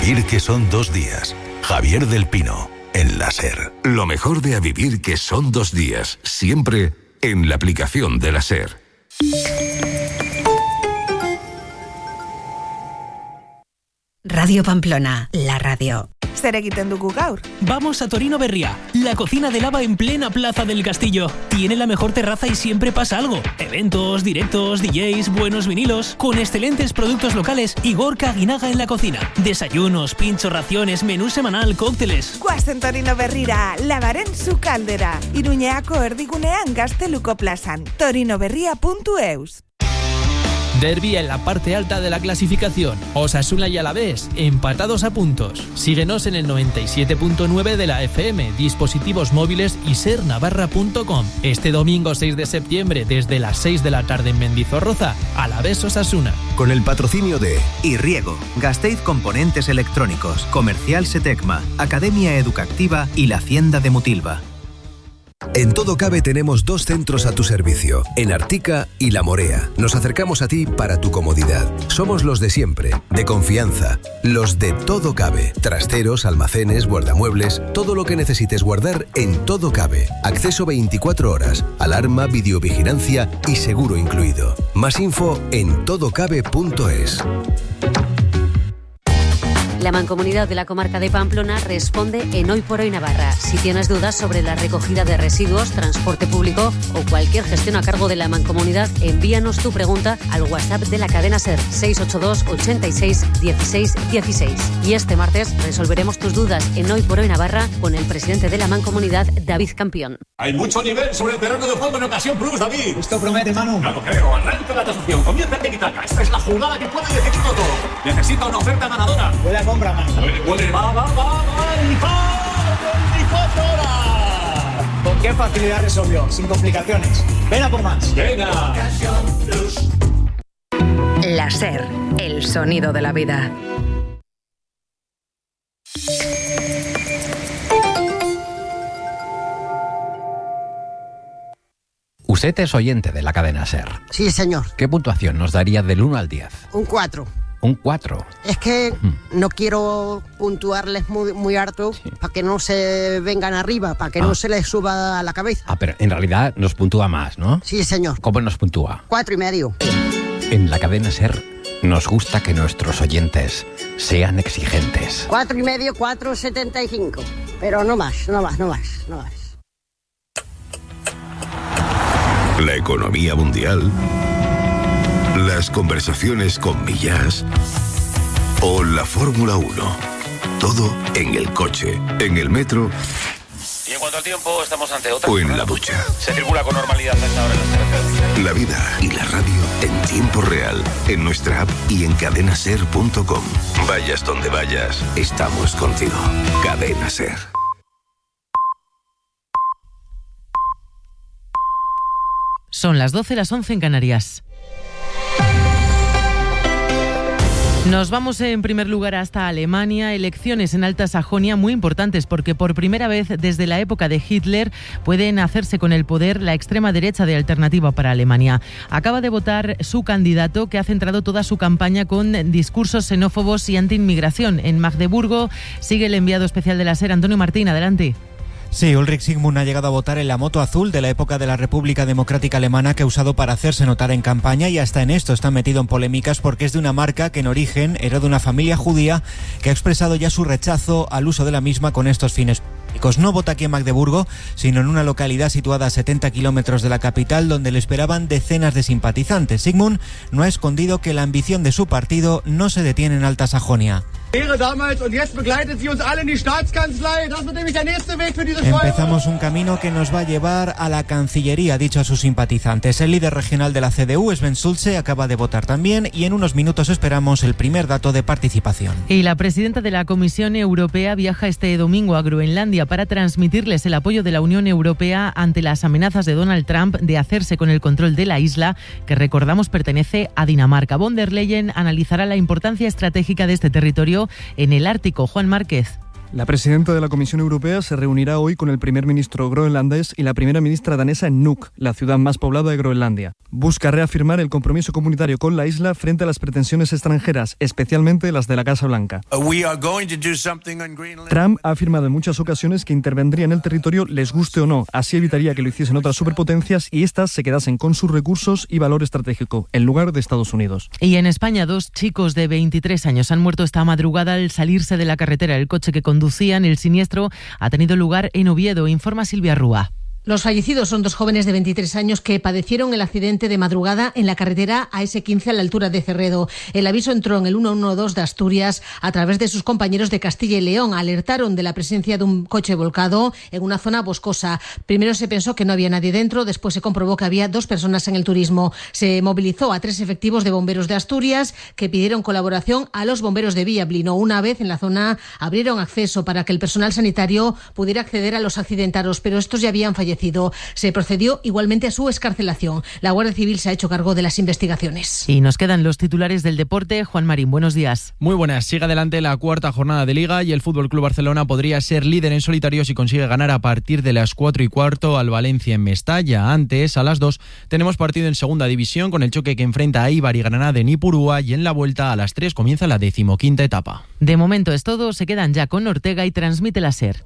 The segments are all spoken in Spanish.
vivir que son 2 días. Javier del Pino, en la SER. Lo mejor de A vivir que son 2 días, siempre en la aplicación de la SER. Radio Pamplona, la radio. Zer egiten dugu gaur? Vamos a Torino Berría, la cocina de lava en plena Plaza del Castillo. Tiene la mejor terraza y siempre pasa algo. Eventos, directos, DJs, buenos vinilos, con excelentes productos locales y Gorka Aguinaga en la cocina. Desayunos, pinchos, raciones, menú semanal, cócteles. Guazen Torino Berrira, lavaren su caldera. Iruñeako erdigunean Gazteluko plazan. torinoberria.eus. Derbi en la parte alta de la clasificación. Osasuna y Alavés, empatados a puntos. Síguenos en el 97.9 de la FM, dispositivos móviles y sernavarra.com. Este domingo 6 de septiembre, desde las 6 de la tarde en Mendizorroza, Alavés Osasuna. Con el patrocinio de Irriego, Gasteiz Componentes Electrónicos, Comercial Setecma, Academia Educativa y la Hacienda de Mutilva. En Todo Cabe tenemos 2 centros a tu servicio, en Artica y La Morea. Nos acercamos a ti para tu comodidad. Somos los de siempre, de confianza, los de Todo Cabe. Trasteros, almacenes, guardamuebles, todo lo que necesites guardar en Todo Cabe. Acceso 24 horas, alarma, videovigilancia y seguro incluido. Más info en todocabe.es. La Mancomunidad de la Comarca de Pamplona responde en Hoy por Hoy Navarra. Si tienes dudas sobre la recogida de residuos, transporte público o cualquier gestión a cargo de la Mancomunidad, envíanos tu pregunta al WhatsApp de la cadena SER 682 86 16 16. Y este martes resolveremos tus dudas en Hoy por Hoy Navarra con el presidente de la Mancomunidad, David Campión. Hay mucho nivel sobre el terreno de juego en Ocasión Plus, David. Esto promete, Manu. No lo creo. Arranca la tasación. Comienza el tiki-taka. Esta es la jugada que puede decidirlo todo. Necesita una oferta ganadora. Buena compra, Manu. Puede. Va. 24 horas. ¿Con qué facilidad resolvió? Sin complicaciones. Ven a por más. Venga. Ocasión Plus. La SER, el sonido de la vida. Usted es oyente de la cadena SER. Sí, señor. ¿Qué puntuación nos daría del 1 al 10? Un 4. Un 4. Es que no quiero puntuarles muy harto para que no se vengan arriba, para que no se les suba a la cabeza. Pero en realidad nos puntúa más, ¿no? Sí, señor. ¿Cómo nos puntúa? 4,5. En la cadena SER nos gusta que nuestros oyentes sean exigentes. 4,5, 4,75. Pero no más. La economía mundial, las conversaciones con Millás o la Fórmula 1. Todo en el coche, en el metro. Y en cuanto al tiempo, estamos ante otra. O en la ducha. Se circula con normalidad a esta hora en las carreteras. La vida y la radio en tiempo real, en nuestra app y en cadenaser.com. Vayas donde vayas, estamos contigo. Cadena SER. Son las 12, las 11 en Canarias. Nos vamos en primer lugar hasta Alemania. Elecciones en Alta Sajonia muy importantes porque por primera vez desde la época de Hitler pueden hacerse con el poder la extrema derecha de Alternativa para Alemania. Acaba de votar su candidato, que ha centrado toda su campaña con discursos xenófobos y anti-inmigración. En Magdeburgo sigue el enviado especial de la SER, Antonio Martín. Adelante. Sí, Ulrich Sigmund ha llegado a votar en la moto azul de la época de la República Democrática Alemana, que ha usado para hacerse notar en campaña, y hasta en esto está metido en polémicas porque es de una marca que en origen era de una familia judía que ha expresado ya su rechazo al uso de la misma con estos fines políticos. No vota aquí en Magdeburgo, sino en una localidad situada a 70 kilómetros de la capital, donde le esperaban decenas de simpatizantes. Sigmund no ha escondido que la ambición de su partido no se detiene en Alta Sajonia. Empezamos un camino que nos va a llevar a la Cancillería, ha dicho a sus simpatizantes. El líder regional de la CDU, Sven Schulze, acaba de votar también, y en unos minutos esperamos el primer dato de participación. Y la presidenta de la Comisión Europea viaja este domingo a Groenlandia para transmitirles el apoyo de la Unión Europea ante las amenazas de Donald Trump de hacerse con el control de la isla, que recordamos pertenece a Dinamarca. Von der Leyen analizará la importancia estratégica de este territorio en el Ártico. Juan Márquez. La presidenta de la Comisión Europea se reunirá hoy con el primer ministro groenlandés y la primera ministra danesa en Nuuk, la ciudad más poblada de Groenlandia. Busca reafirmar el compromiso comunitario con la isla frente a las pretensiones extranjeras, especialmente las de la Casa Blanca. Trump ha afirmado en muchas ocasiones que intervendría en el territorio les guste o no, así evitaría que lo hiciesen otras superpotencias y éstas se quedasen con sus recursos y valor estratégico, en lugar de Estados Unidos. Y en España, 2 chicos de 23 años han muerto esta madrugada al salirse de la carretera. El coche que conducían, el siniestro ha tenido lugar en Oviedo, informa Silvia Rúa. Los fallecidos son 2 jóvenes de 23 años que padecieron el accidente de madrugada en la carretera AS15 a la altura de Cerredo. El aviso entró en el 112 de Asturias a través de sus compañeros de Castilla y León. Alertaron de la presencia de un coche volcado en una zona boscosa. Primero se pensó que no había nadie dentro, después se comprobó que había 2 personas en el turismo. Se movilizó a 3 efectivos de bomberos de Asturias que pidieron colaboración a los bomberos de Villablino. Una vez en la zona abrieron acceso para que el personal sanitario pudiera acceder a los accidentados, pero estos ya habían fallecido. Se procedió igualmente a su excarcelación. La Guardia Civil se ha hecho cargo de las investigaciones. Y nos quedan los titulares del deporte. Juan Marín, buenos días. Muy buenas. Sigue adelante la 4ª jornada de Liga y el FC Barcelona podría ser líder en solitario si consigue ganar a partir de las 4:15 al Valencia en Mestalla. Antes, a las 2, tenemos partido en Segunda División con el choque que enfrenta a Eibar y Granada en Ipurúa, y en la vuelta a las 3 comienza la 15ª etapa. De momento es todo. Se quedan ya con Ortega y transmite la SER.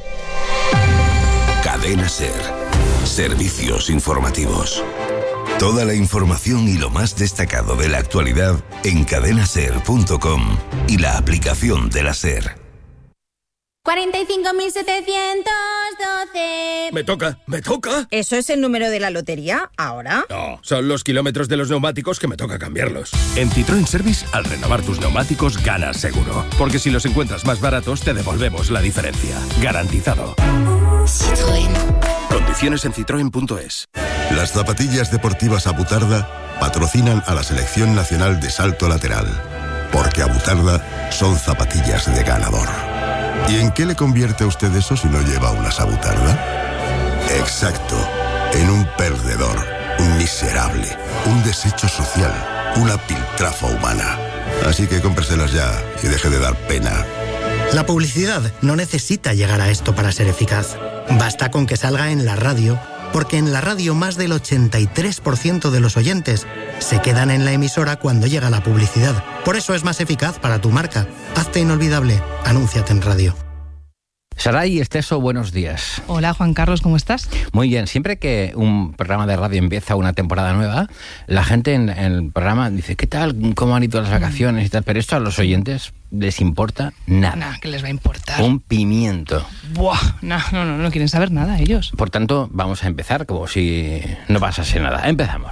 Cadena SER. Servicios informativos. Toda la información y lo más destacado de la actualidad en cadenaser.com y la aplicación de la SER. 45.712. Me toca. ¿Eso es el número de la lotería ahora? No, son los kilómetros de los neumáticos que me toca cambiarlos. En Citroën Service, al renovar tus neumáticos, ganas seguro. Porque si los encuentras más baratos, te devolvemos la diferencia. Garantizado. Citroën. Condiciones en citroen.es. Las zapatillas deportivas Abutarda patrocinan a la Selección Nacional de Salto Lateral. Porque Abutarda son zapatillas de ganador. ¿Y en qué le convierte a usted eso si no lleva una Abutarda? Exacto, en un perdedor, un miserable, un desecho social, una piltrafa humana. Así que cómpreselas ya y deje de dar pena. La publicidad no necesita llegar a esto para ser eficaz. Basta con que salga en la radio, porque en la radio más del 83% de los oyentes se quedan en la emisora cuando llega la publicidad. Por eso es más eficaz para tu marca. Hazte inolvidable. Anúnciate en radio. Saray Esteso, buenos días. Hola, Juan Carlos, ¿cómo estás? Muy bien. Siempre que un programa de radio empieza una temporada nueva, la gente en el programa dice, ¿qué tal? ¿Cómo han ido las vacaciones y tal? Pero esto a los oyentes les importa nada. Nada, ¿qué les va a importar? Un pimiento. Buah, no quieren saber nada ellos. Por tanto, vamos a empezar como si no pasase nada. Empezamos.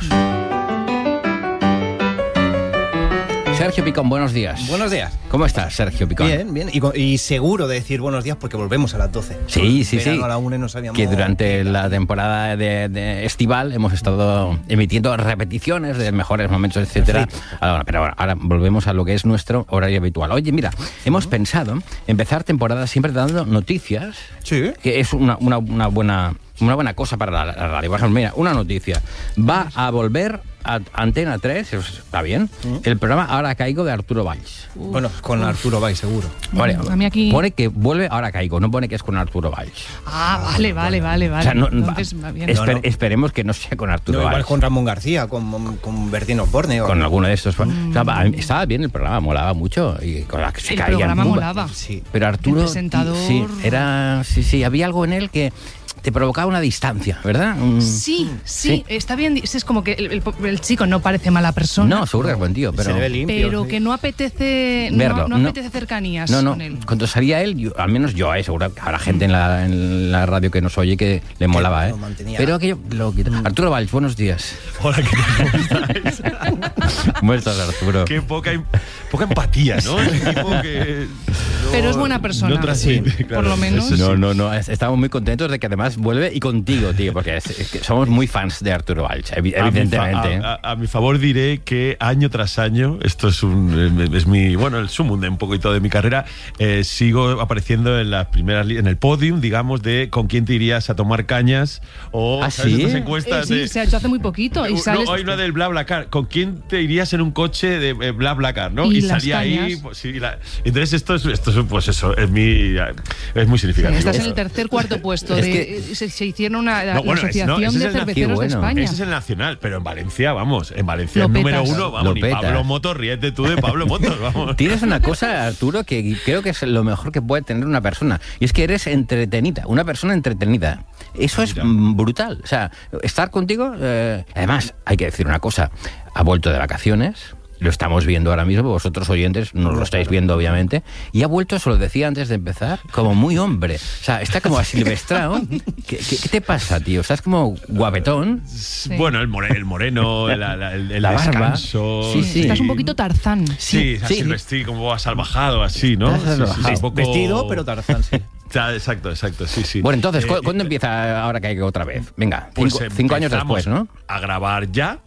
Sergio Picón, buenos días. Buenos días. ¿Cómo estás, Sergio Picón? Bien. Y seguro de decir buenos días porque volvemos a las 12. Sí. A la 1 no sabíamos... Que durante la temporada de estival hemos estado emitiendo repeticiones de mejores momentos, etcétera. Ahora volvemos a lo que es nuestro horario habitual. Oye, mira, hemos pensado empezar temporada siempre dando noticias. Sí. Que es una buena cosa para la radio. Por ejemplo, mira, una noticia. Va a volver a Antena 3, está bien, el programa Ahora Caigo de Arturo Valls. Bueno, con Arturo Valls, seguro. Vale, a mí aquí... Pone que vuelve Ahora Caigo, no pone que es con Arturo Valls. Ah, vale. O sea, entonces, va bien. Esperemos que no sea con Arturo Valls. Igual con Ramón García, con Bertino Osborne. Con alguno de estos. O sea, estaba bien el programa, molaba mucho. Y con la que se caía el programa molaba. Sí. Pero Arturo... El presentador... Sí, había algo en él que te provocaba una distancia, ¿verdad? Sí, está bien. Es como que el chico no parece mala persona. No, seguro que es buen tío, pero... Se ve limpio, pero que no apetece verlo, no apetece cercanías con él. Cuando salía él, al menos yo, seguro que habrá gente en la radio que nos oye que le molaba, Pero aquello lo quita. Arturo Valls, buenos días. Hola, ¿qué tal? ¿Cómo estáis? ¿Cómo estás, Arturo? Qué poca empatía, ¿no? El equipo que... Pero es buena persona, por lo menos. No, estamos muy contentos de que además vuelve y contigo, tío, porque es que somos muy fans de Arturo Valls, evidentemente. A mi favor diré que año tras año, esto es el sumum de un poquito de mi carrera, sigo apareciendo en las primeras en el podium, digamos, de con quién te irías a tomar cañas o ¿sabes? Estas encuestas se ha hecho hace muy poquito y sales... Hay una del BlaBlaCar, ¿con quién te irías en un coche de BlaBlaCar, no? Y salía cañas. ahí, entonces esto es pues eso, es muy significativo. Estás en el tercer, cuarto puesto. Se hicieron la Asociación de Cerveceros de España. Ese es el nacional, pero en Valencia, vamos, es número 1, vamos, ni Pablo Motos, ríete tú de Pablo Motos, vamos. Tienes una cosa, Arturo, que creo que es lo mejor que puede tener una persona, y es que eres entretenida, una persona entretenida. Eso es brutal. O sea, estar contigo, además, hay que decir una cosa, ha vuelto de vacaciones. Lo estamos viendo ahora mismo, vosotros oyentes no lo estáis viendo obviamente, y ha vuelto, se lo decía antes de empezar, como muy hombre, o sea, está como asilvestrado. ¿Qué te pasa, tío? ¿Estás como guapetón? Sí. Bueno, el moreno, el la descanso. Barba. Sí. Estás un poquito Tarzán. Sí, asilvestrado, como asalvajado, así, ¿no? Sí, un poco... Vestido, pero Tarzán, sí. Exacto, sí. Bueno, entonces, ¿cuándo empieza Ahora Caigo otra vez? Venga, cinco años después, ¿no? A grabar ya,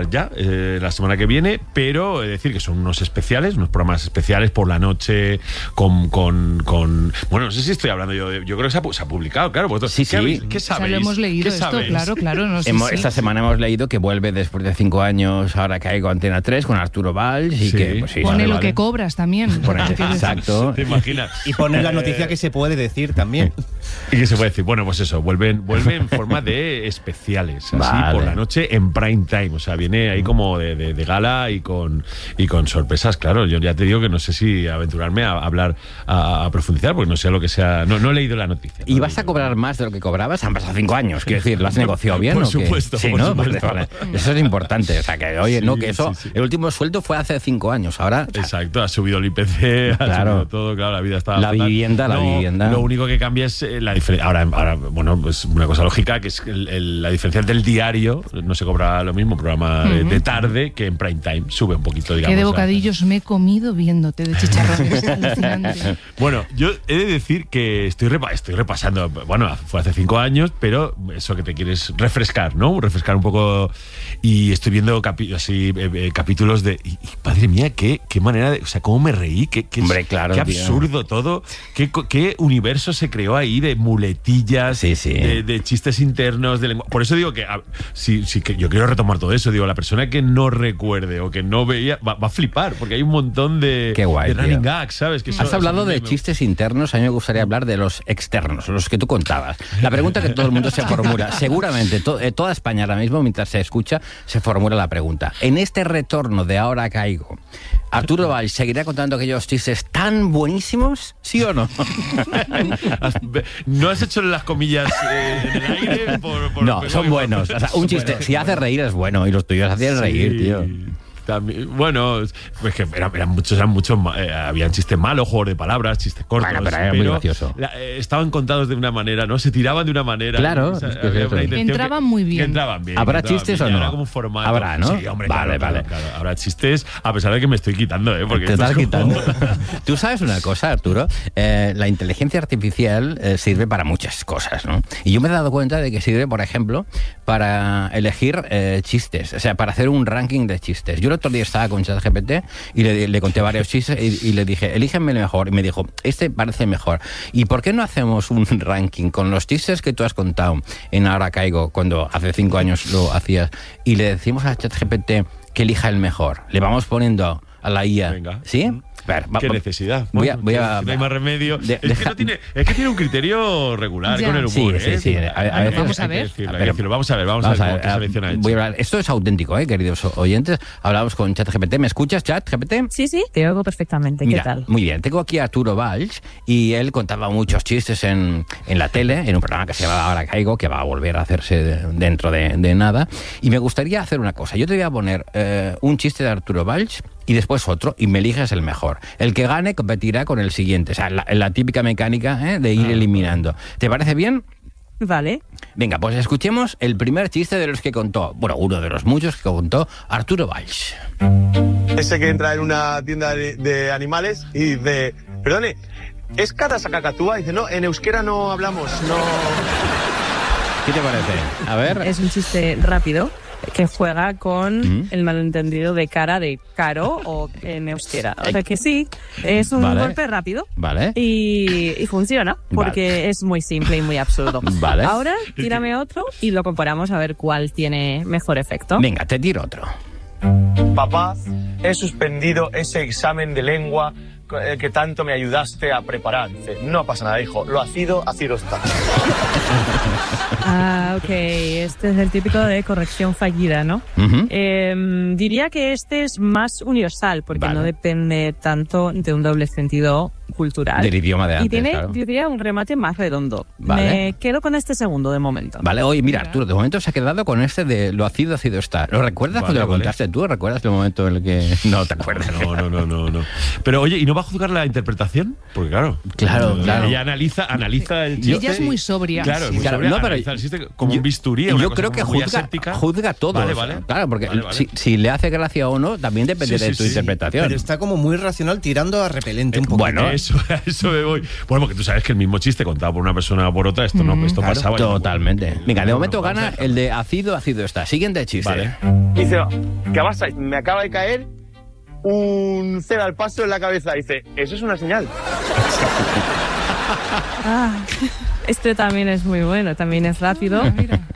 la semana que viene, pero decir que son unos programas especiales por la noche, con bueno, no sé si estoy hablando yo creo que se ha publicado, claro. Vosotros, sí. ¿Qué sabéis? O sea, lo hemos leído esto, claro. No sé esta semana hemos leído que vuelve después de 5 años Ahora Caigo Antena 3 con Arturo Valls y que... Pues, pone lo que cobras también. Exacto. ¿Te imaginas? Y pone la noticia que se puede decir también. ¿Y qué se puede decir? Bueno, pues eso, vuelve en forma de especiales, así por la noche en prime time, o sea, viene ahí como de gala y con sorpresas, claro. Yo ya te digo que no sé si aventurarme a hablar, a profundizar, porque no sé lo que sea, no he leído la noticia. ¿Y vas a cobrar más de lo que cobrabas? Han pasado 5 años, quiero decir, ¿lo has negociado bien? Por supuesto, sí, ¿no? Vale. Eso es importante, o sea, que oye, sí, no, que eso, sí. El último sueldo fue hace 5 años, ahora... Exacto, ha subido el IPC, ha subido todo, claro, la vida está... La vivienda. Lo único que cambia es la diferencia. Ahora, bueno, pues una cosa lógica, que es la diferencia del diario, no se cobra lo mismo programa de tarde que en prime time, sube un poquito, digamos. Qué de bocadillos me he comido viéndote de chicharrones. Alucinante. Bueno, yo he de decir que estoy repasando, bueno, fue hace 5 años, pero eso que te quieres refrescar, ¿no? Refrescar un poco, y estoy viendo capítulos de... Y, madre mía, qué manera de... O sea, cómo me reí, Hombre, claro, qué absurdo todo, qué universo se creó ahí de muletillas, de chistes internos, de lengua. Por eso digo que que yo quiero retomar todo eso. Digo, la persona que no recuerde o que no veía va a flipar, porque hay un montón de running gags, ¿sabes? Has hablado de chistes internos, a mí me gustaría hablar de los externos, los que tú contabas. La pregunta que todo el mundo se formula, seguramente toda España ahora mismo, mientras se escucha, se formula la pregunta. En este retorno de Ahora Caigo, ¿Arturo Valls seguirá contando aquellos chistes tan buenísimos? ¿Sí o no? ¿No has hecho las comillas en el aire? No, son buenos. O sea, un chiste, si hace reír es bueno, y los tuyos hacían reír, tío. También, bueno, pues que eran muchos, habían chistes malos, juegos de palabras, chistes cortos. Bueno, pero era muy gracioso. Estaban contados de una manera, ¿no? Se tiraban de una manera. Claro, entraban muy bien. Entraban bien. ¿Habrá chistes o no? Era como un formato. Habrá, ¿no? Sí, hombre, vale. Claro. Habrá chistes, a pesar de que me estoy quitando, porque te estás quitando. Tú sabes una cosa, Arturo, la inteligencia artificial sirve para muchas cosas, ¿no? Y yo me he dado cuenta de que sirve, por ejemplo, para elegir chistes, o sea, para hacer un ranking de chistes. Yo el otro día estaba con ChatGPT y le conté varios chistes y le dije, elígenme el mejor. Y me dijo, este parece mejor. ¿Y por qué no hacemos un ranking con los chistes que tú has contado en Ahora Caigo, cuando hace 5 años lo hacías, y le decimos a ChatGPT que elija el mejor? Le vamos poniendo a la IA. Venga. ¿Sí? ¿Qué necesidad? Voy a no hay más remedio. Es que tiene un criterio regular con el humor. Sí. A veces, vamos a ver. Vamos a ver qué selección ha hecho. Voy a hablar. Esto es auténtico, queridos oyentes. Hablamos con ChatGPT. ¿Me escuchas, ChatGPT? Sí, te oigo perfectamente. Mira, ¿qué tal? Muy bien. Tengo aquí a Arturo Valls y él contaba muchos chistes en la tele, en un programa que se llama Ahora Caigo, que va a volver a hacerse dentro de nada. Y me gustaría hacer una cosa. Yo te voy a poner un chiste de Arturo Valls y después otro, y me eliges el mejor. El que gane competirá con el siguiente. O sea, la típica mecánica de ir eliminando. ¿Te parece bien? Vale. Venga, pues escuchemos el primer chiste de los que contó, bueno, uno de los muchos que contó Arturo Valls. Ese que entra en una tienda de animales y dice, perdone, ¿es Catasacacatúa? Dice, no, en euskera no hablamos, no... ¿Qué te parece? A ver. Es un chiste rápido que juega con el malentendido de cara de caro o en euskera. O sea que sí, es un golpe rápido. Vale. Y funciona, porque es muy simple y muy absurdo. Vale. Ahora, tírame otro y lo comparamos a ver cuál tiene mejor efecto. Venga, te tiro otro. Papá, he suspendido ese examen de lengua que tanto me ayudaste a preparar. Dice, no pasa nada, hijo, lo ácido está. Ah, ok. Este es el típico de corrección fallida, ¿no? Diría que este es más universal, porque no depende tanto de un doble sentido cultural. Del idioma de antes, y tiene, claro. yo diría, un remate más redondo. Vale. Me quedo con este segundo de momento. Vale, oye, mira, Arturo, de momento se ha quedado con este de lo ácido está. ¿Lo recuerdas cuando lo contaste tú? ¿Recuerdas el momento en el que no te acuerdas? No. Pero oye, ¿y no va a juzgar la interpretación? Porque claro. Ella analiza el chiste. Ella es muy sobria. Claro, es muy sobria. No, pero analiza el chiste como un bisturí. Yo creo que juzga todo. Vale. Claro, porque si le hace gracia o no, también depende de tu interpretación. Pero está como muy racional, tirando a repelente un poco. Bueno, eso me voy. Bueno, porque tú sabes que el mismo chiste contado por una persona o por otra, esto no, esto claro, pasaba. Totalmente. Venga, de momento gana el de ácido está. Siguiente chiste. Vale. Dice, ¿qué pasa? Me acaba de caer un cero al paso en la cabeza. Dice, eso es una señal. Este también es muy bueno, también es rápido.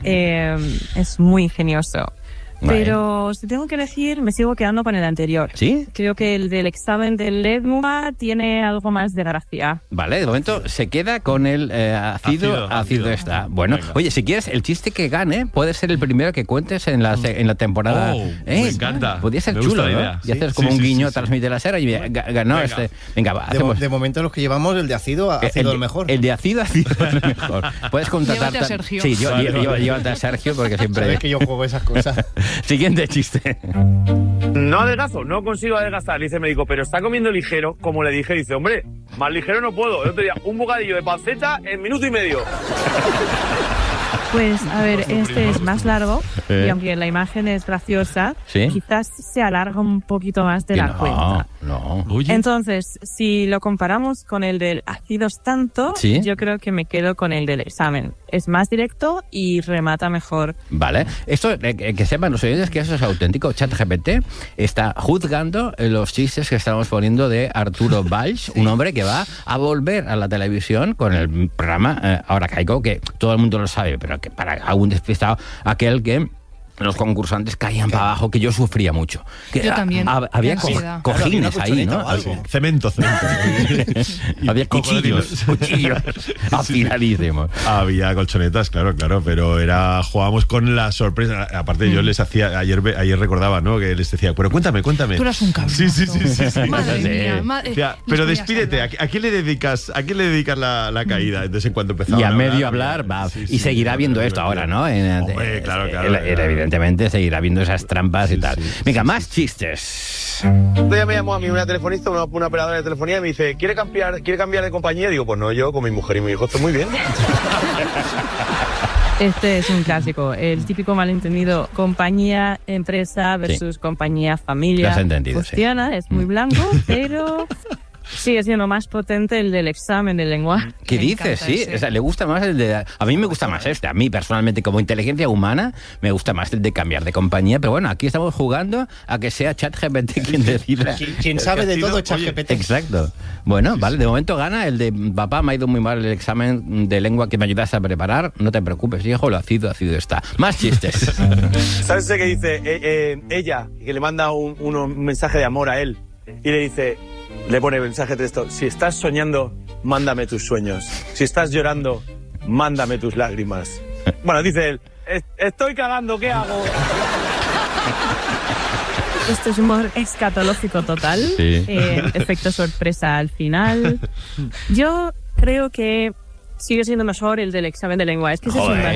Es muy ingenioso. Vale. Pero si tengo que decir, me sigo quedando con el anterior. ¿Sí? Creo que el del examen de lengua tiene algo más de gracia. Vale, de momento se queda con el ácido está. Bueno, venga. Oye, si quieres, el chiste que gane puede ser el primero que cuentes en la temporada. Me encanta. Podría ser chulo, ¿no? Y haces como un guiño, transmite la SER y ganó este. Venga, hacemos. De momento los que llevamos, el de ácido el mejor. El de ácido el mejor. Puedes contratar. Llévate a Sergio. Sí, llévate a Sergio porque siempre. Sabes que yo juego esas cosas. Siguiente chiste. No adelgazo, no consigo adelgazar. Dice el médico, pero está comiendo ligero. Como le dije, dice, hombre, más ligero no puedo. El otro día, un bocadillo de panceta en minuto y medio. Pues, a ver, este es más largo y aunque la imagen es graciosa, quizás se alarga un poquito más de la cuenta. No. Entonces, si lo comparamos con el del ácidos tanto, yo creo que me quedo con el del examen. Es más directo y remata mejor. Vale. Esto, que sepan los oyentes que eso es auténtico. ChatGPT está juzgando los chistes que estamos poniendo de Arturo Valls, un hombre que va a volver a la televisión con el programa Ahora Caigo, que todo el mundo lo sabe, pero que para algún despistado, aquel que los concursantes caían para abajo, que yo sufría mucho. Que yo también. Había cojines ahí, ¿no? Cemento. Había cuchillos afiladísimos. Había colchonetas, claro, pero jugábamos con la sorpresa. Aparte, yo les hacía, ayer recordaba, ¿no? Que les decía, pero cuéntame. Tú eras un cabrón. Sí. Madre mía. Pero despídete, ¿a quién le dedicas la caída? Entonces, en cuanto empezaba y a medio hablar, va. Y seguirá viendo esto ahora, ¿no? Hombre, claro. Evidentemente seguirá viendo esas trampas y tal. Venga, más chistes. Un día me llamó a mí una telefonista, una operadora de telefonía, y me dice, ¿quiere cambiar de compañía? Digo, pues no, yo con mi mujer y mi hijo estoy muy bien. Este es un clásico, el típico malentendido compañía, empresa versus compañía, familia. Lo has entendido, Funciona, es muy blanco, pero sigue siendo más potente el del examen de lengua. ¿Qué dices? Sí, o sea, le gusta más el de... A mí me gusta más este. A mí, personalmente, como inteligencia humana, me gusta más el de cambiar de compañía. Pero bueno, aquí estamos jugando a que sea ChatGPT quien decida. Quien sabe de todo es ChatGPT. Exacto. Bueno, vale, de momento gana el de papá, me ha ido muy mal el examen de lengua que me ayudaste a preparar. No te preocupes, hijo, lo ácido está. Más chistes. ¿Sabes qué dice ella, que le manda un mensaje de amor a él? Y le dice... Le pone mensaje de texto, si estás soñando, mándame tus sueños. Si estás llorando, mándame tus lágrimas. Bueno, dice él, estoy cagando, ¿qué hago? Esto es humor escatológico total. Efecto sorpresa al final. Yo creo que sigue siendo mejor el del examen de lengua. Es que ese es un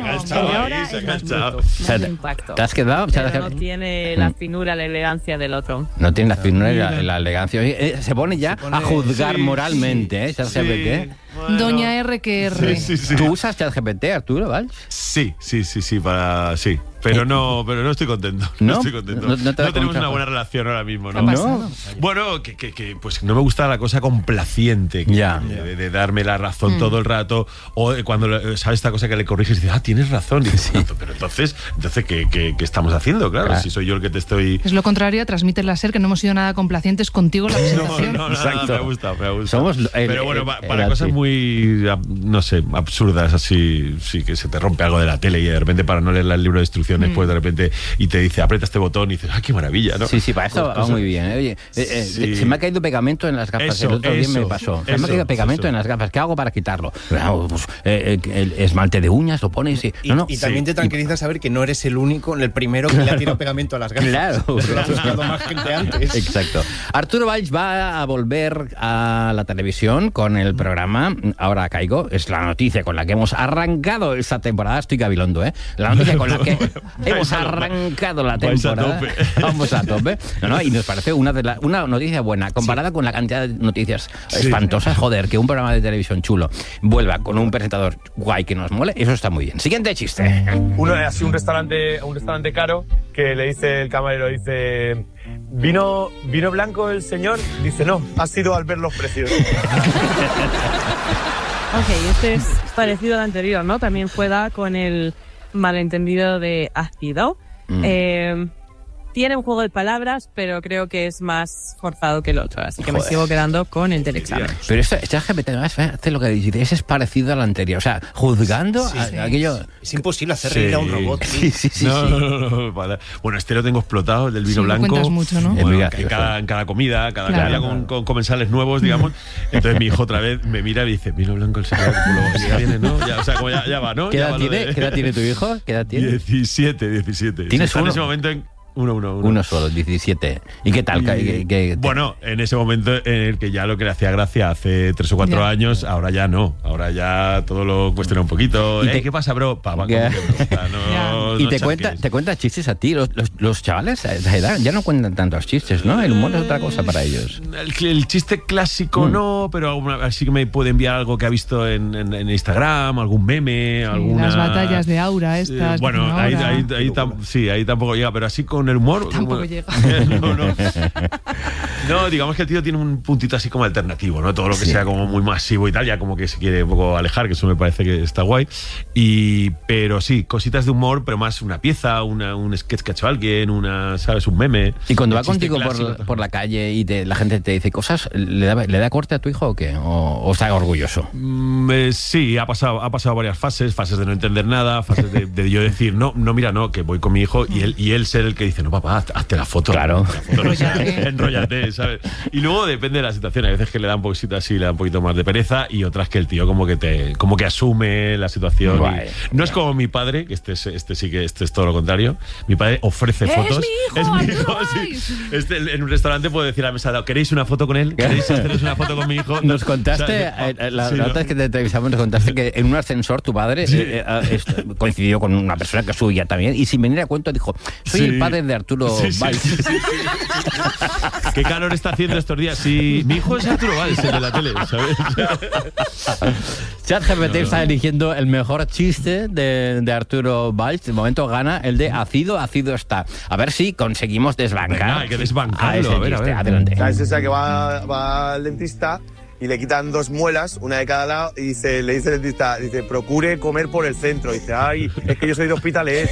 impacto. ¿Te has quedado? Pero no tiene la finura, la elegancia del otro. No tiene la finura y la elegancia. Se pone ya a juzgar moralmente, ¿eh? ChatGPT. Bueno. Doña R que R. ¿Tú usas ChatGPT, Arturo, Valls? Sí, pero no estoy contento. No estoy contento. No tenemos una buena relación ahora mismo, ¿no? Bueno, que pues no me gusta la cosa complaciente de darme la razón todo el rato, o cuando sabes esta cosa que le corriges y dices, tienes razón, y dices, pero entonces ¿qué estamos haciendo? Claro, si soy yo el que te estoy... Es lo contrario, transmite la SER que no hemos sido nada complacientes contigo la presentación. No, me gusta. Pero bueno, para cosas muy, no sé, absurdas, así, sí, que se te rompe algo de la tele y de repente para no leer el libro de instrucciones aplicaciones, pues de repente, y te dice, aprieta este botón y dices, ¡ay, qué maravilla! ¿no? Sí, para eso va muy bien. Oye, se me ha caído pegamento en las gafas. El otro día me pasó. Se me ha caído pegamento en las gafas. ¿Qué hago para quitarlo? Pues, el esmalte de uñas lo pones y... Y también te tranquiliza saber que no eres el único, el primero que le ha tirado pegamento a las gafas. Claro. Lo ha buscado más gente antes. Exacto. Arturo Valls va a volver a la televisión con el programa Ahora Caigo. Es la noticia con la que hemos arrancado esta temporada. Estoy gabilondo, ¿eh? La noticia con la que hemos arrancado la temporada. Vamos a tope. Y nos parece una noticia buena. Comparada con la cantidad de noticias espantosas, joder, que un programa de televisión chulo vuelva con un presentador guay que nos mole, eso está muy bien. Siguiente chiste. Uno es así un restaurante caro que le dice el camarero, dice, ¿vino blanco el señor? Dice, no, ha sido al ver los precios. Ok, este es parecido al anterior, ¿no? También juega con el malentendido de ácido. Tiene un juego de palabras, pero creo que es más forzado que el otro, así que me sigo quedando con el del examen. Pero este GPT hace lo que dice, ese es parecido al anterior, o sea, juzgando aquello... Es imposible hacer reír a un robot. No. Bueno, este lo tengo explotado, el del vino blanco. Lo cuentas mucho, ¿no? Bueno, en cada comida, cada con comensales nuevos, digamos. Entonces mi hijo otra vez me mira y dice, vino blanco el señor, ya viene, ¿no? O sea, como ya va, ¿no? ¿Qué edad tiene tu hijo? ¿Qué edad tiene? 17. ¿Tienes uno? En ese momento Uno solo, 17. ¿Y qué tal? Bueno, en ese momento en el que ya lo que le hacía gracia hace 3 o 4 años, ahora ya no. Ahora ya todo lo cuestiona un poquito. ¿Qué pasa, bro? Y te cuenta chistes a ti. Los chavales a esa edad ya no cuentan tantos chistes, ¿no? El humor es otra cosa para ellos. El chiste clásico no, pero así que me puede enviar algo que ha visto en Instagram, algún meme, las batallas de Aura estas. Bueno, ahí tampoco llega, pero así con el humor tampoco llega. No, digamos que el tío tiene un puntito así como alternativo, ¿no? Todo lo que sea como muy masivo y tal, ya como que se quiere un poco alejar, que eso me parece que está guay. Pero sí, cositas de humor, pero más una pieza, un sketch que ha hecho alguien, ¿sabes? Un meme. Y cuando va contigo por la calle y la gente te dice cosas, ¿le da corte a tu hijo o qué? ¿O está orgulloso? Sí, ha pasado varias fases de no entender nada, fases de yo decir, no, mira, no, que voy con mi hijo y él ser el que dice, no, papá, hazte la foto. Claro. Enróllate, ¿sabes? Y luego depende de la situación. Hay veces que le da un poquito así, le da un poquito más de pereza, y otras que el tío como que asume la situación. No es como mi padre, que este es todo lo contrario. Mi padre ofrece fotos. Es mi hijo, sí. En un restaurante puede decir a la mesa, ¿queréis una foto con él? ¿Queréis haceros una foto con mi hijo? Nos contaste, la otra vez que te entrevistamos, nos contaste que en un ascensor tu padre coincidió con una persona que subía también, y sin venir a cuento dijo, soy el padre de Arturo Valls. ¿Qué calor está haciendo estos días? Sí, mi hijo es Arturo Valls, el de la tele, ¿sabes? ChatGPT está eligiendo el mejor chiste de Arturo Valls. De momento gana el de ácido está. A ver si conseguimos desbancar. Venga, hay que desbancarlo. A ver. Adelante. Es esa que va al dentista y le quitan 2 muelas, una de cada lado, y le dice el dentista, procure comer por el centro. Dice, ay, es que yo soy de Hospitalet.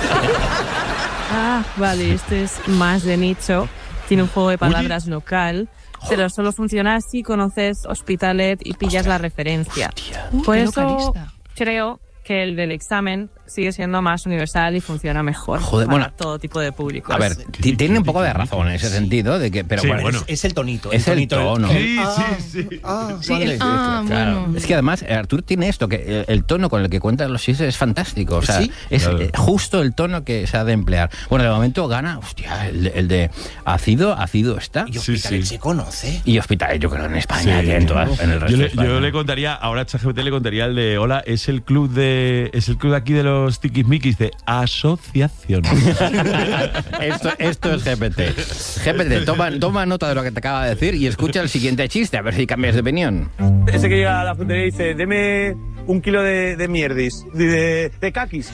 Vale, este es más de nicho. Tiene un juego de palabras local, pero solo funciona si conoces Hospitalet y pillas la referencia. Por eso creo que el del examen sigue siendo más universal y funciona mejor para todo tipo de públicos. A ver, tiene un poco de razón en ese sentido, de que, pero bueno, es el tonito. Es el tono. Sí. Claro. Es que además Arturo tiene esto, que el tono con el que cuenta los chistes es fantástico. O sea, es justo el tono que se ha de emplear. Bueno, de momento gana, el de ácido está. Y Hospitalet se conoce. Y Hospitalet, yo creo, en España y en el resto de España. Yo le contaría, ahora ChatGPT le contaría el de, hola, es el club de aquí de los tiquismiquis de asociación. Esto es GPT. GPT, toma nota de lo que te acaba de decir y escucha el siguiente chiste, a ver si cambias de opinión. Ese que llega a la frutería y dice, deme 1 kilo de mierdis, de kakis.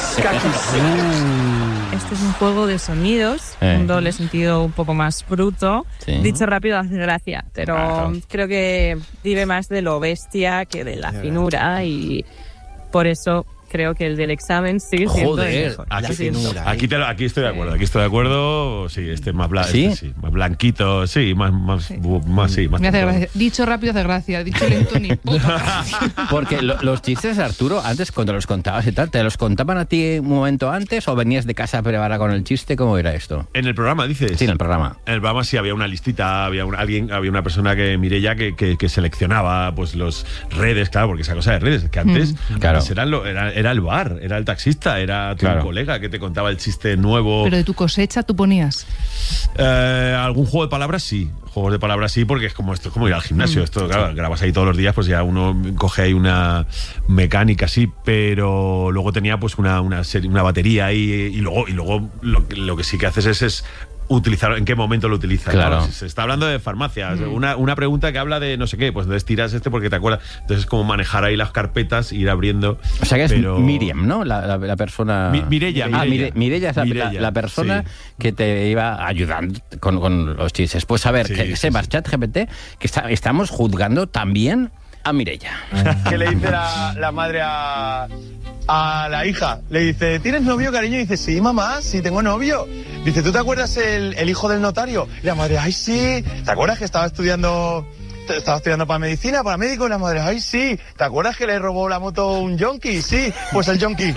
Este es un juego de sonidos, un doble sentido un poco más bruto. Dicho rápido hace gracia, pero creo que vive más de lo bestia que de la finura, y por eso creo que el del examen sigue siendo el mejor. Aquí estoy de acuerdo. Sí, más más blanquito, sí, más me hace gracia. Dicho rápido hace gracia, dicho lento ni puta. Porque los chistes, Arturo, antes cuando los contabas y tal, ¿te los contaban a ti un momento antes o venías de casa preparada con el chiste? ¿Cómo era esto? En el programa, dices. Sí, en el programa. En el programa sí había una listita, había una persona Mireia que seleccionaba pues los redes, claro, porque esa cosa de redes, que antes era el bar, era el taxista, era tu colega que te contaba el chiste nuevo. Pero de tu cosecha tú ponías. Algún juego de palabras sí. Juegos de palabras sí, porque esto es como ir al gimnasio. Esto, claro, grabas ahí todos los días, pues ya uno coge ahí una mecánica, sí, pero luego tenía pues una batería ahí y luego lo que sí que haces es utilizar, en qué momento lo utilizas. Claro. ¿No? Se está hablando de farmacias. Una pregunta que habla de no sé qué, pues entonces tiras porque te acuerdas. Entonces es como manejar ahí las carpetas, ir abriendo. O sea que es Miriam, ¿no? La persona. Mireia. Mireia es la persona que te iba ayudando con los chistes. Pues a ver, que sepas, ChatGPT, que estamos juzgando también a Mireia. ¿Qué le dice la madre a la hija? Le dice, ¿tienes novio, cariño? Y dice, sí, mamá, sí tengo novio. Dice, ¿tú te acuerdas el hijo del notario? Y la madre, ay, sí. ¿Te acuerdas que estaba estudiando para medicina, para médico? Y la madre, ay, sí. ¿Te acuerdas que le robó la moto un yonki? Sí, pues el yonki.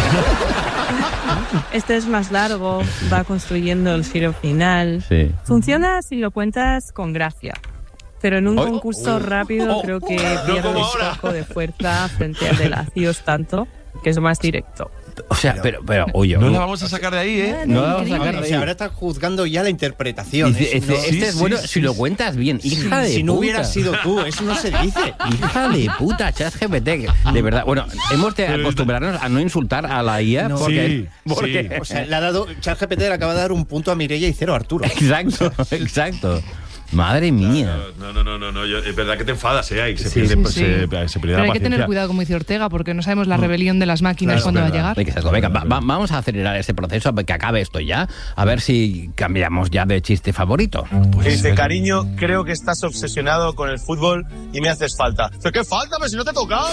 Este es más largo, va construyendo el giro final. Sí. Funciona si lo cuentas con gracia. Pero en un concurso rápido creo que pierdes un poco de fuerza frente al de Lacios tanto, que es más directo. O sea, pero oye, no la vamos a sacar de ahí, ¿eh? No la vamos a sacar de ahí. Ahora estás juzgando ya la interpretación. Este es bueno si lo cuentas bien. Hija de puta. Si no hubieras sido tú, eso no se dice. Hija de puta, ChatGPT. De verdad. Bueno, hemos de acostumbrarnos a no insultar a la IA porque... O sea, le ha dado... ChatGPT le acaba de dar un punto a Mireia y 0 a Arturo. Exacto. Madre mía. No, es verdad que te enfadas, ahí se pierde Pero la hay paciencia. que tener cuidado, como dice Ortega, porque no sabemos la rebelión de las máquinas cuándo va a llegar. Venga, vamos a acelerar este proceso, que acabe esto ya, a ver si cambiamos ya de chiste favorito. Dice, cariño, creo que estás obsesionado con el fútbol y me haces falta. ¿Pero qué falta? Pero si no te he tocado,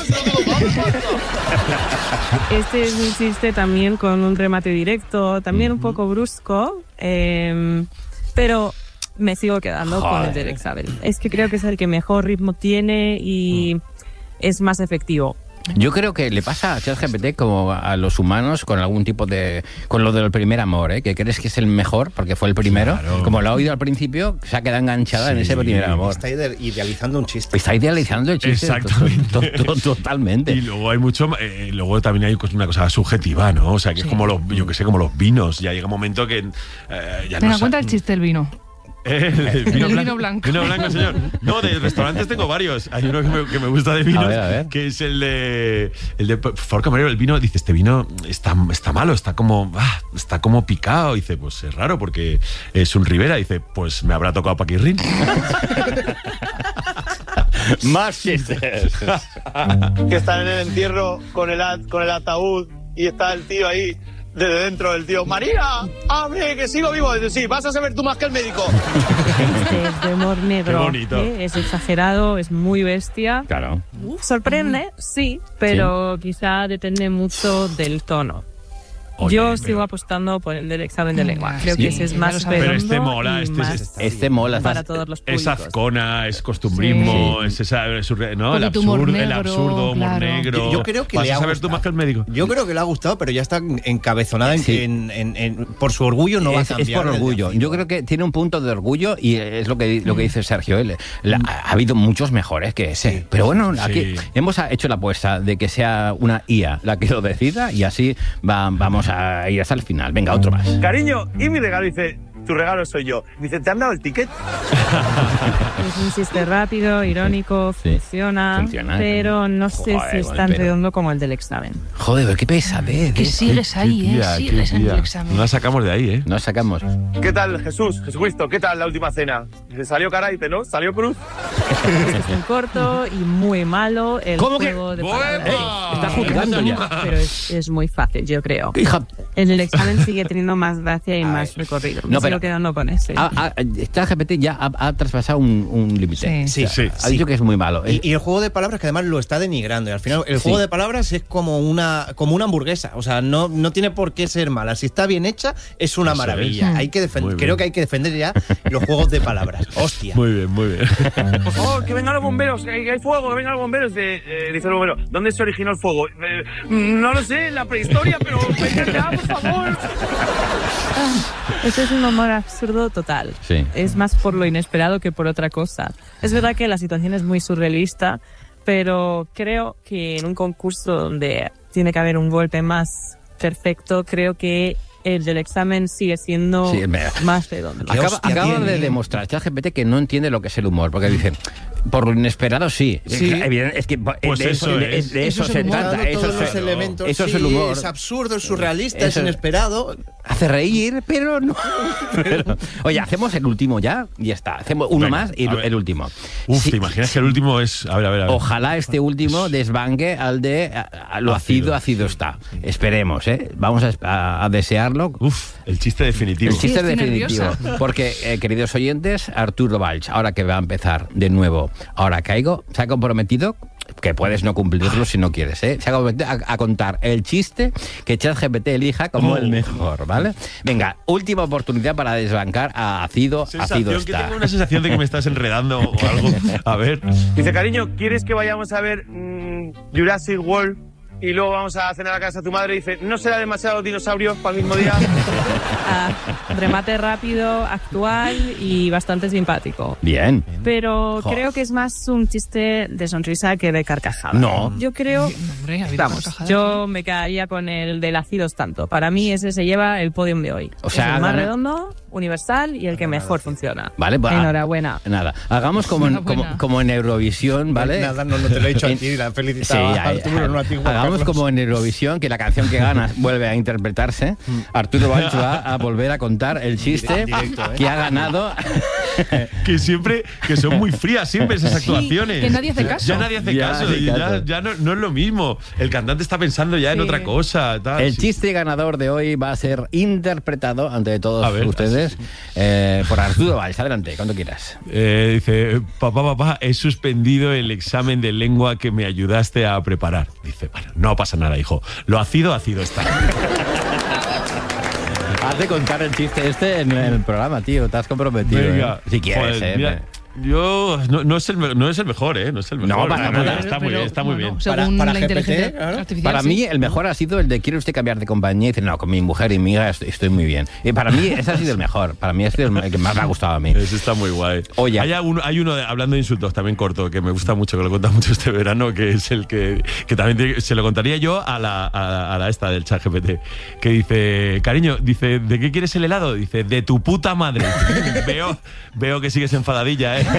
Este es un chiste también con un remate directo, también un poco brusco, pero... me sigo quedando con el del examen. Es que creo que es el que mejor ritmo tiene y es más efectivo. Yo creo que le pasa a ChatGPT como a los humanos con algún tipo de... con lo del primer amor, ¿eh? Que crees que es el mejor porque fue el primero. Claro. Como lo ha oído al principio, se ha quedado enganchada en ese primer amor. Está idealizando un chiste. Está idealizando el chiste. Exactamente. Totalmente. Y luego hay mucho... luego también hay una cosa subjetiva, ¿no? O sea, que es como los... yo que sé, como los vinos. Ya llega un momento que... ya no cuenta el chiste del vino. El vino blanco. Vino blanco, señor. No, de restaurantes tengo varios. Hay uno que me gusta de vinos, a ver. que es el de por favor, camarero, el vino, dice, este vino está malo, está como picado. Dice, pues es raro porque es un Ribera. Dice, pues me habrá tocado Paquirrín. Más chistes. Que están en el entierro con el ataúd y está el tío ahí desde dentro, del tío, María, abre, que sigo vivo. Dice, sí, vas a saber tú más que el médico. Este es de humor negro. Qué bonito. Es exagerado, es muy bestia. Claro. Sorprende, sí, pero quizá depende mucho del tono. Oye, yo sigo apostando por el del examen de lengua. Creo que ese es más pero redondo este mola, este mola para todos los públicos. Es azcona, es costumbrismo, es esa, ¿no? El absurdo, humor negro. Yo creo que vas le ha a saber gustado. tú más que el médico. Yo creo que le ha gustado, pero ya está encabezonada por su orgullo no va a cambiar. Es por orgullo. Yo creo que tiene un punto de orgullo y es lo que dice Sergio. Ha habido muchos mejores que ese. Sí. Pero bueno, aquí hemos hecho la apuesta de que sea una IA la que lo decida y así vamos a ir hasta el final. Venga, otro más. Cariño, y mi regalo, dice, tu regalo soy yo. Dice, ¿te han dado el ticket? Es un chiste rápido, irónico, funciona, pero no sé si es tan redondo como el del examen. Joder, qué pesadez. Que sigues ahí, sigues en el examen. No la sacamos de ahí, No la sacamos. ¿Qué tal, Jesucristo? ¿Qué tal la última cena? Dice, salió cara, dice, ¿no? Salió cruz. Este es un corto y muy malo. El ¿Cómo juego que? De palabras. Está juzgando ya. Pero es muy fácil, yo creo. Hija. En el examen sigue teniendo más gracia y más recorrido. No, pero Pero que no pone, sí. ChatGPT ya ha traspasado un límite. Sí. Ha dicho que es muy malo. Y el juego de palabras que además lo está denigrando. Y al final el juego de palabras es como una hamburguesa. O sea, no tiene por qué ser mala. Si está bien hecha, es una maravilla. Hay que defender. Creo que hay que defender ya los juegos de palabras. Hostia. Muy bien, muy bien. Por favor, que vengan los bomberos, que hay fuego, que vengan los bomberos. Dice el bombero, ¿dónde se originó el fuego? No lo sé, en la prehistoria, pero vengan ya, por favor. Eso es un humor absurdo total. Sí. Es más por lo inesperado que por otra cosa. Es verdad que la situación es muy surrealista, pero creo que en un concurso donde tiene que haber un golpe más perfecto, creo que el del examen sigue siendo más redondo. Acaba de demostrar ChatGPT que no entiende lo que es el humor, porque dice, por lo inesperado sí. Es que pues de eso se trata. Todos los elementos. Eso es el humor. Es absurdo, es surrealista, es inesperado. Hace reír, pero no. Oye, hacemos el último ya y ya está. Hacemos uno más y el último. ¿Te imaginas que el último es...? A ver. Ojalá este último desbanque al de lo ácido está. Esperemos, ¿eh? Vamos a desearlo. El chiste definitivo. El chiste definitivo. Porque, queridos oyentes, Arturo Valls, ahora que va a empezar de nuevo, ahora caigo, se ha comprometido, que puedes no cumplirlo si no quieres, ¿eh? Se ha comprometido a contar el chiste que ChatGPT elija como el mejor, ¿vale? Venga, última oportunidad para desbancar a ácido está. Que tengo una sensación de que me estás enredando o algo. A ver. Dice, cariño, ¿quieres que vayamos a ver Jurassic World? Y luego vamos a cenar a casa de tu madre y dice, ¿no será demasiado dinosaurios para el mismo día? Remate rápido, actual y bastante simpático. Bien. Pero creo que es más un chiste de sonrisa que de carcajada. No. Yo creo... yo me quedaría con el del ácido tanto. Para mí ese se lleva el podium de hoy. O sea, es el más redondo, universal y el que mejor funciona. Vale, enhorabuena. Nada. Hagamos como en Eurovisión, ¿vale? Nada, no te lo he dicho a ti, la felicitaba a Arturo, no a ti. Hagamos como en Eurovisión, que la canción que gana vuelve a interpretarse. Arturo Valls va a volver a contar el chiste que ha ganado. Que siempre, que son muy frías siempre esas actuaciones. Que nadie hace caso. Ya nadie hace caso. Ya no es lo mismo. El cantante está pensando ya en otra cosa. El chiste ganador de hoy va a ser interpretado ante todos ustedes por Arturo Valls. Adelante, cuando quieras. Dice, papá, he suspendido el examen de lengua que me ayudaste a preparar. Dice, bueno, no pasa nada, hijo. Lo ácido está. Has de contar el chiste en el programa, tío. Te has comprometido. Venga, si quieres, joder, mira, yo no es el mejor, No es el mejor. No, para nada. Está muy bien. Según para la inteligencia artificial. Para mí, el mejor ha sido el de ¿quiere usted cambiar de compañía? Y dice, no, con mi mujer y mi hija estoy muy bien. Y para mí, ese ha sido el mejor. Para mí, ha sido el que más me ha gustado a mí. Ese está muy guay. Oye, hay uno hablando de insultos también corto, que me gusta mucho, que lo cuenta mucho este verano, que es el que también se lo contaría yo a la esta del ChatGPT, que dice, cariño, dice, ¿de qué quieres el helado? Dice, de tu puta madre. Veo que sigues enfadadilla, ¿eh?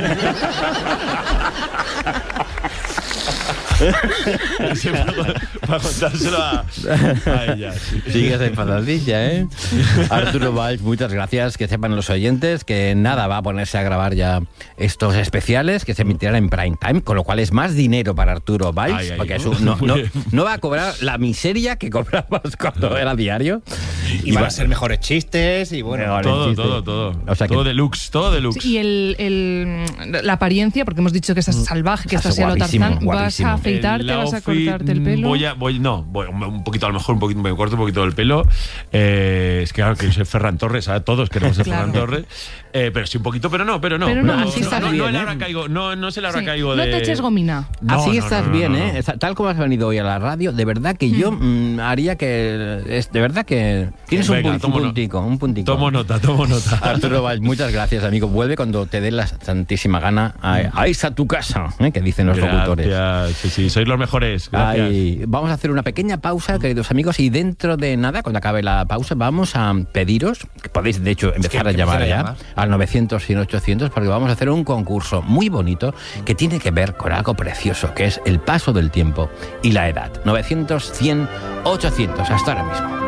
Para contárselo a ella. Sigues enfadadilla, ¿eh? Arturo Valls, muchas gracias. Que sepan los oyentes que nada va a ponerse a grabar ya estos especiales que se emitirán en prime time, con lo cual es más dinero para Arturo Valls, porque no va a cobrar la miseria que cobrabas cuando era diario. Y van a ser mejores chistes y bueno, todo. O sea, todo deluxe. Sí, y la apariencia, porque hemos dicho que estás salvaje, que estás a lo Tarzán, vas a afeitarte, vas a cortarte el pelo. Voy un poquito, a lo mejor me corto un poquito el pelo. Es que claro, que soy Ferran Torres, ¿sabes? Todos queremos ser Ferran Torres. Pero sí un poquito, pero no. Así estás bien, no se le habrá caigo de... No te eches gomina. Así estás bien, ¿eh? Tal como has venido hoy a la radio, de verdad que yo haría que... de verdad que tienes un puntico. Tomo nota. Arturo Valls, muchas gracias, amigo. Vuelve cuando te dé la santísima gana a irse a tu casa, que dicen los locutores. Sí, sois los mejores. Gracias. Vamos a hacer una pequeña pausa, queridos amigos, y dentro de nada, cuando acabe la pausa, vamos a pediros, que podéis de hecho empezar a llamar ya, al 900 y 800, porque vamos a hacer un concurso muy bonito que tiene que ver con algo precioso, que es el paso del tiempo y la edad. 900, 100, 800, hasta ahora mismo.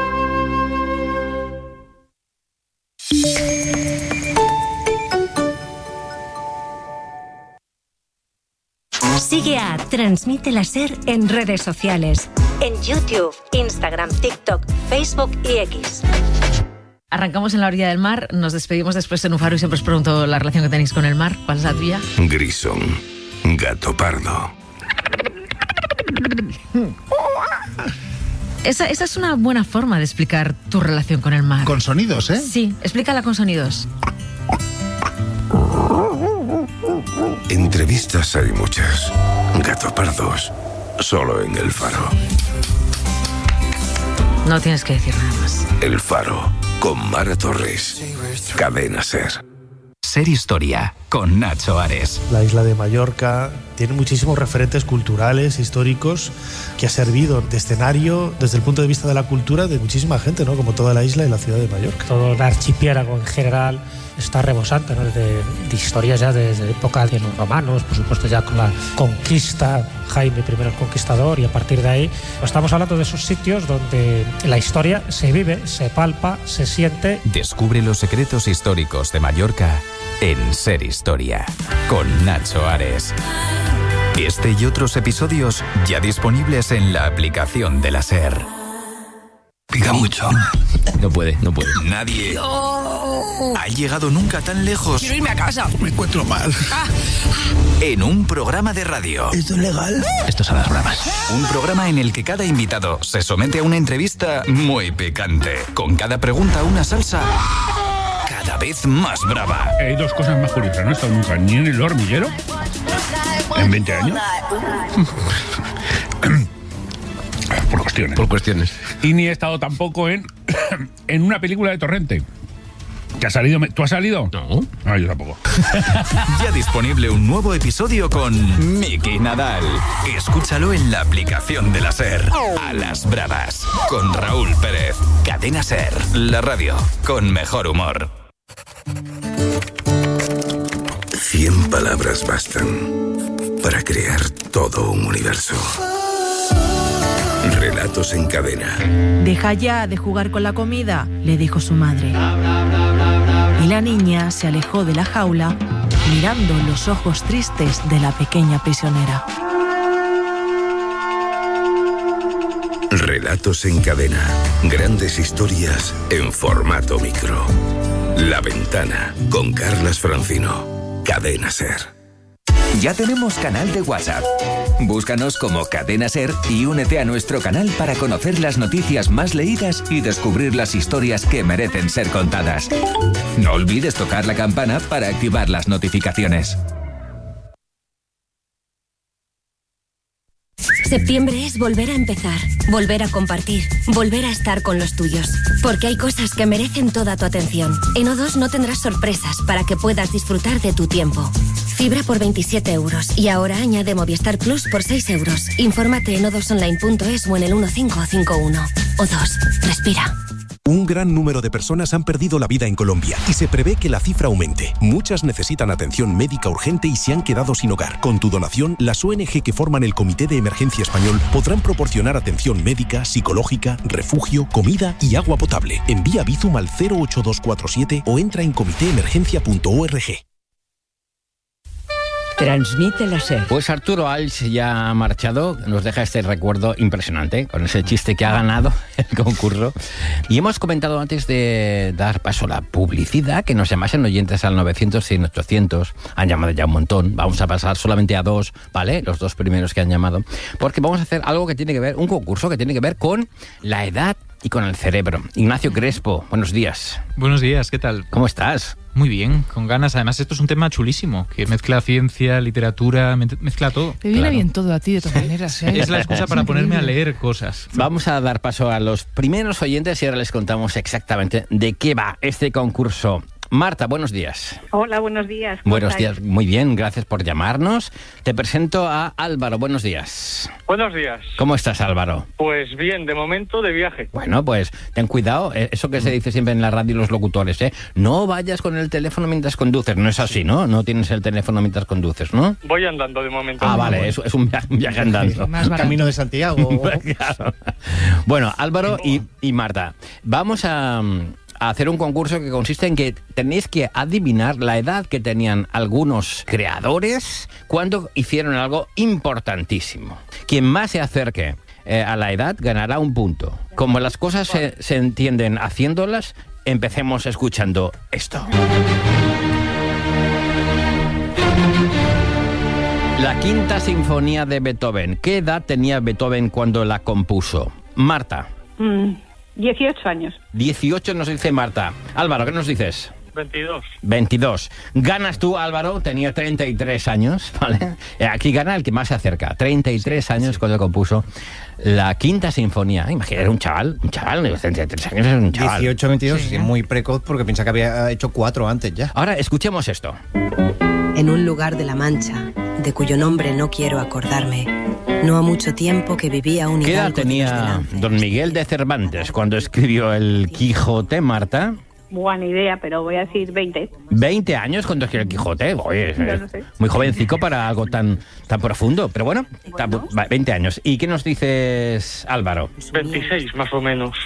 Sigue a Transmite la SER en redes sociales. En YouTube, Instagram, TikTok, Facebook y X. Arrancamos en la orilla del mar, nos despedimos después en un faro y siempre os pregunto la relación que tenéis con el mar. ¿Cuál es la tuya? Grison, gato pardo. Esa es una buena forma de explicar tu relación con el mar. Con sonidos, ¿eh? Sí, explícala con sonidos. Entrevistas hay muchas. Gato pardos, solo en El Faro. No tienes que decir nada más. El Faro, con Mara Torres. Cadena SER. Ser Historia, con Nacho Ares. La isla de Mallorca tiene muchísimos referentes culturales, históricos, que ha servido de escenario desde el punto de vista de la cultura de muchísima gente, ¿no? Como toda la isla y la ciudad de Mallorca. Todo el archipiélago en general está rebosante, ¿no? de historias ya desde época de los romanos, por supuesto ya con la conquista, Jaime I el Conquistador, y a partir de ahí estamos hablando de esos sitios donde la historia se vive, se palpa, se siente. Descubre los secretos históricos de Mallorca en Ser Historia, con Nacho Ares. Este y otros episodios ya disponibles en la aplicación de la SER. Pica mucho. No puede. Nadie ha llegado nunca tan lejos. Quiero irme a casa. Me encuentro mal. En un programa de radio. ¿Esto es legal? Esto es a las bravas. Un programa en el que cada invitado se somete a una entrevista muy picante. Con cada pregunta una salsa cada vez más brava. Hay dos cosas más curiosas. No he estado nunca ni en El Hormiguero en 20 años. Por cuestiones. Y ni he estado tampoco en una película de Torrente. ¿Que ha salido? ¿Tú has salido? No. Ah, yo tampoco. Ya disponible un nuevo episodio con Miki Nadal. Escúchalo en la aplicación de la SER. A las bravas. Con Raúl Pérez. Cadena SER. La radio con mejor humor. 100 palabras bastan para crear todo un universo. Relatos en cadena. Deja ya de jugar con la comida, le dijo su madre. Y la niña se alejó de la jaula, mirando los ojos tristes de la pequeña prisionera. Relatos en cadena. Grandes historias en formato micro. La Ventana, con Carlas Francino. Cadena SER. Ya tenemos canal de WhatsApp. Búscanos como Cadena SER y únete a nuestro canal para conocer las noticias más leídas y descubrir las historias que merecen ser contadas. No olvides tocar la campana para activar las notificaciones. Septiembre es volver a empezar, volver a compartir, volver a estar con los tuyos. Porque hay cosas que merecen toda tu atención. En O2 no tendrás sorpresas para que puedas disfrutar de tu tiempo. Fibra por 27 euros y ahora añade Movistar Plus por 6 euros. Infórmate en o2online.es o en el 1551. O2, respira. Un gran número de personas han perdido la vida en Colombia y se prevé que la cifra aumente. Muchas necesitan atención médica urgente y se han quedado sin hogar. Con tu donación, las ONG que forman el Comité de Emergencia Español podrán proporcionar atención médica, psicológica, refugio, comida y agua potable. Envía Bizum al 08247 o entra en comitéemergencia.org. Transmite la SER. Pues Arturo Alls ya ha marchado, nos deja este recuerdo impresionante con ese chiste que ha ganado el concurso. Y hemos comentado antes de dar paso a la publicidad que nos llamasen oyentes al 900 100 800. Han llamado ya un montón, vamos a pasar solamente a dos, ¿vale? Los dos primeros que han llamado, porque vamos a hacer algo que tiene que ver, un concurso que tiene que ver con la edad y con el cerebro. Ignacio Crespo, buenos días. Buenos días, ¿qué tal? ¿Cómo estás? Muy bien, con ganas. Además, esto es un tema chulísimo, que mezcla ciencia, literatura, mezcla todo. Te viene bien todo a ti, de todas maneras, ¿eh? Es la excusa para ponerme a leer cosas. Vamos a dar paso a los primeros oyentes y ahora les contamos exactamente de qué va este concurso. Marta, buenos días. Hola, buenos días. Buenos días, muy bien, gracias por llamarnos. Te presento a Álvaro, buenos días. Buenos días. ¿Cómo estás, Álvaro? Pues bien, de momento de viaje. Bueno, pues ten cuidado, eso que se dice siempre en la radio y los locutores, ¿eh? No vayas con el teléfono mientras conduces, no es así, ¿no? No tienes el teléfono mientras conduces, ¿no? Voy andando de momento. Ah, vale, es un viaje andando. Camino de Santiago. Claro. Bueno, Álvaro y Marta, vamos a hacer un concurso que consiste en que tenéis que adivinar la edad que tenían algunos creadores cuando hicieron algo importantísimo. Quien más se acerque a la edad ganará un punto. Como las cosas se entienden haciéndolas, empecemos escuchando esto. La Quinta Sinfonía de Beethoven. ¿Qué edad tenía Beethoven cuando la compuso? Marta. 18 años. 18 nos dice Marta. Álvaro, ¿qué nos dices? 22. 22. Ganas tú, Álvaro, tenía 33 años, ¿vale? Aquí gana el que más se acerca. 33 años cuando compuso la Quinta Sinfonía. Imagínate, era un chaval, 33 años es un chaval. 18, 22, sí, muy precoz porque piensa que había hecho 4 antes ya. Ahora, escuchemos esto. En un lugar de la Mancha, de cuyo nombre no quiero acordarme, no ha mucho tiempo que vivía un ¿Qué edad hidalgo tenía don Miguel de Cervantes cuando escribió el Quijote, Marta? Buena idea, pero voy a decir 20. 20 años cuando escribió el Quijote. Oye, No sé. muy jovencico para algo tan profundo. Pero bueno, 20 años. ¿Y qué nos dices, Álvaro? 26, más o menos.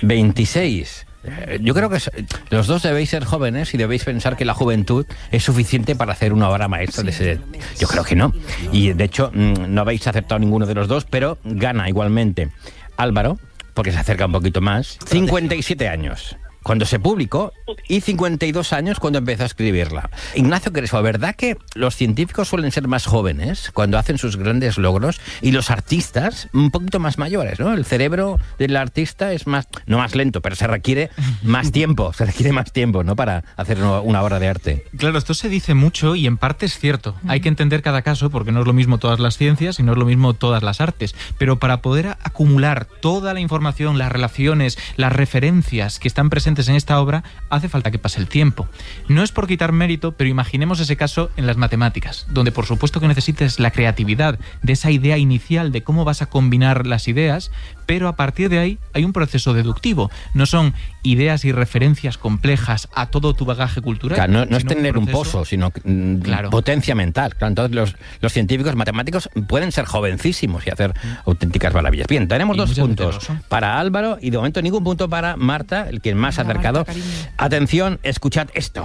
26. Yo creo que los dos debéis ser jóvenes y debéis pensar que la juventud es suficiente para hacer una obra maestra de ese. Yo creo que no. Y de hecho, no habéis acertado ninguno de los dos, pero gana igualmente Álvaro, porque se acerca un poquito más. 57 años cuando se publicó y 52 años cuando empezó a escribirla. Ignacio Crespo, ¿verdad que los científicos suelen ser más jóvenes cuando hacen sus grandes logros y los artistas un poquito más mayores, ¿no? El cerebro del artista es no más lento, pero se requiere más tiempo, ¿no? Para hacer una obra de arte. Claro, esto se dice mucho y en parte es cierto. Hay que entender cada caso porque no es lo mismo todas las ciencias y no es lo mismo todas las artes. Pero para poder acumular toda la información, las relaciones, las referencias que están presentes en esta obra, hace falta que pase el tiempo. No es por quitar mérito, pero imaginemos ese caso en las matemáticas, donde por supuesto que necesites la creatividad de esa idea inicial de cómo vas a combinar las ideas, pero a partir de ahí hay un proceso deductivo. No son ideas y referencias complejas a todo tu bagaje cultural. Claro, no es tener un pozo, sino potencia mental. Claro, entonces los científicos matemáticos pueden ser jovencísimos y hacer auténticas maravillas. Bien, tenemos 2 puntos para Álvaro y de momento ningún punto para Marta, el que más se ha acercado. Atención, escuchad esto.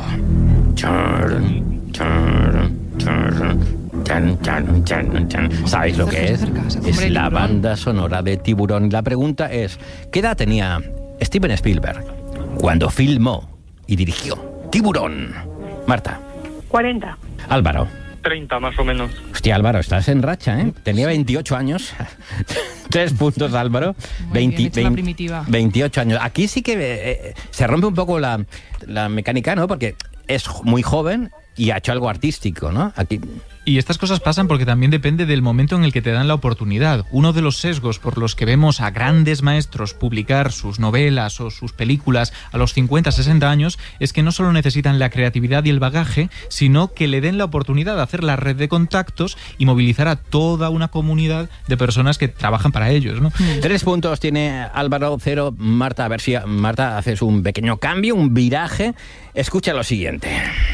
¿Sabéis lo que es? Es la banda sonora de Tiburón. Y la pregunta es, ¿qué edad tenía Steven Spielberg cuando filmó y dirigió Tiburón? Marta. 40. Álvaro. 30, más o menos. Hostia, Álvaro, estás en racha, ¿eh? Tenía 28 años. 3 puntos, Álvaro. 28 años. Aquí sí que se rompe un poco la mecánica, ¿no? Porque es muy joven y ha hecho algo artístico, ¿no? Aquí. Y estas cosas pasan porque también depende del momento en el que te dan la oportunidad. Uno de los sesgos por los que vemos a grandes maestros publicar sus novelas o sus películas a los 50, 60 años es que no solo necesitan la creatividad y el bagaje, sino que le den la oportunidad de hacer la red de contactos y movilizar a toda una comunidad de personas que trabajan para ellos, ¿no? 3 puntos tiene Álvaro, 0 Marta. A ver si Marta haces un pequeño cambio, un viraje. Escucha lo siguiente.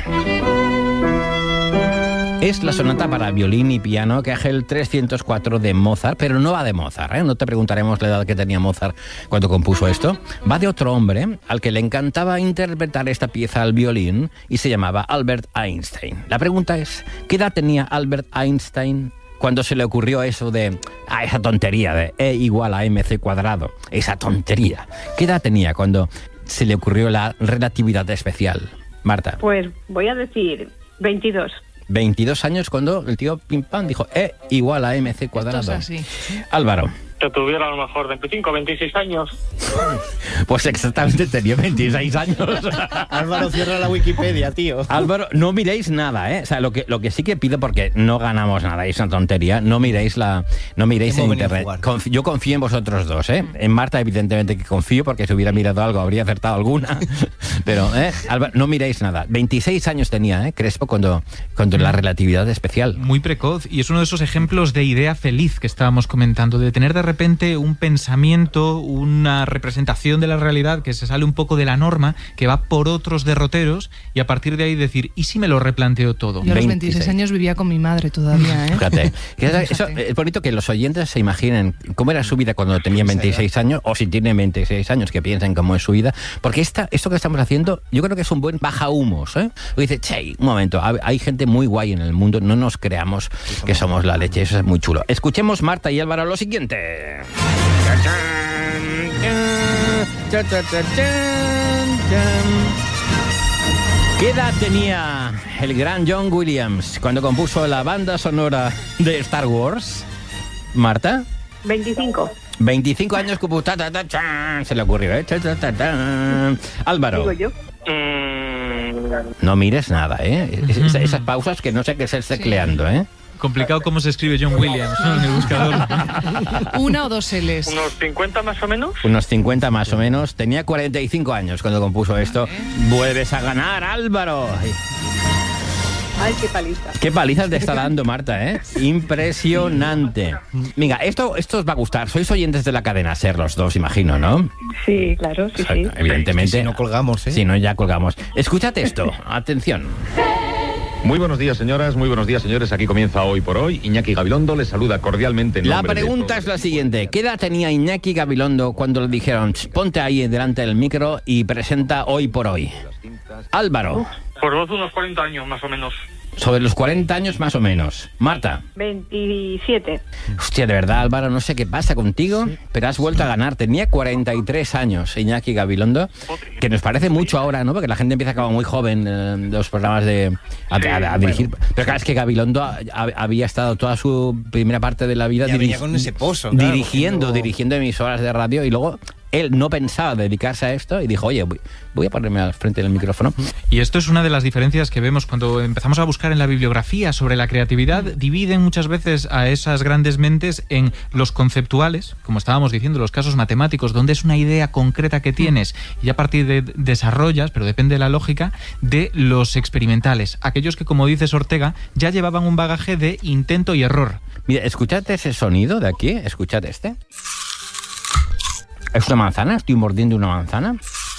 Es la sonata para violín y piano que Hegel 304 de Mozart, pero no va de Mozart, ¿eh? No te preguntaremos la edad que tenía Mozart cuando compuso esto. Va de otro hombre al que le encantaba interpretar esta pieza al violín y se llamaba Albert Einstein. La pregunta es, ¿qué edad tenía Albert Einstein cuando se le ocurrió eso de esa tontería de E igual a mc cuadrado? Esa tontería. ¿Qué edad tenía cuando se le ocurrió la relatividad especial? Marta. Pues voy a decir 22. 22 años cuando el tío Pim Pam dijo E igual a mc cuadrado. Esto es así. Álvaro. Que tuviera a lo mejor 25, 26 años. Pues exactamente tenía 26 años. Álvaro, cierra la Wikipedia, tío. Álvaro, no miréis nada, ¿eh? O sea, lo que sí que pido, porque no ganamos nada, es una tontería, no miréis en internet. Yo confío en vosotros dos, ¿eh? En Marta, evidentemente que confío, porque si hubiera mirado algo habría acertado alguna. Pero, Álvaro, no miréis nada. 26 años tenía, Crespo, cuando la relatividad especial. Muy precoz, y es uno de esos ejemplos de idea feliz que estábamos comentando, de tener de repente un pensamiento, una representación de la realidad que se sale un poco de la norma, que va por otros derroteros, y a partir de ahí decir, ¿y si me lo replanteo todo? Yo a los 26 años vivía con mi madre todavía, ¿eh? Fíjate. Eso, es bonito que los oyentes se imaginen cómo era su vida cuando tenían 26 años, o si tienen 26 años, que piensen cómo es su vida, porque esto que estamos haciendo, yo creo que es un buen baja humos, ¿eh? Dice, che, un momento, hay gente muy guay en el mundo, no nos creamos que somos la leche, eso es muy chulo. Escuchemos, Marta y Álvaro, lo siguiente. ¿Qué edad tenía el gran John Williams cuando compuso la banda sonora de Star Wars? Marta. 25. 25 años como se le ocurrió, ¿eh? Álvaro. Digo yo. No mires nada, ¿eh? Esas pausas que no sé qué es tecleando, ¿eh? Complicado cómo se escribe John Williams, ¿no? En el buscador. ¿Una o dos L's? ¿Unos 50 más o menos? Unos 50 más o menos. Tenía 45 años cuando compuso esto. Vuelves a ganar, Álvaro. Ay, qué paliza. Qué paliza te está dando, Marta, ¿eh? Impresionante. Venga, esto os va a gustar. Sois oyentes de la cadena SER los dos, imagino, ¿no? Sí, claro, sí, sí. Evidentemente. Si no colgamos, ¿eh? Si no, ya colgamos. Escúchate esto. Atención. Muy buenos días, señoras, muy buenos días, señores. Aquí comienza Hoy por Hoy. Iñaki Gabilondo les saluda cordialmente en La nombre pregunta es la siguiente. ¿Qué edad tenía Iñaki Gabilondo cuando le dijeron ponte ahí delante del micro y presenta Hoy por Hoy? Álvaro. Por vos unos 40 años más o menos. Sobre los 40 años más o menos. Marta. 27. Hostia, de verdad, Álvaro, no sé qué pasa contigo, pero has vuelto a ganar. Tenía 43 años, Iñaki Gabilondo, que nos parece mucho ahora, ¿no? Porque la gente empieza como muy joven los programas a dirigir. Pero claro, es que Gabilondo había estado toda su primera parte de la vida con ese pozo, claro, dirigiendo emisoras de radio, y luego él no pensaba dedicarse a esto y dijo, oye, voy a ponerme al frente del micrófono. Y esto es una de las diferencias que vemos cuando empezamos a buscar en la bibliografía sobre la creatividad. Dividen muchas veces a esas grandes mentes en los conceptuales, como estábamos diciendo, los casos matemáticos, donde es una idea concreta que tienes y a partir de desarrollas, pero depende de la lógica, de los experimentales. Aquellos que, como dices Ortega, ya llevaban un bagaje de intento y error. Mira, escuchad ese sonido de aquí, escuchad este. ¿Es una manzana? ¿Estoy mordiendo una manzana?